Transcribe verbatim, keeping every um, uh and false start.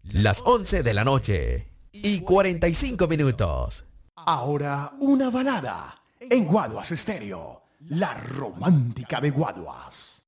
Las once de la noche y cuarenta y cinco minutos. Ahora una balada en Guaduas Estéreo, la romántica de Guaduas.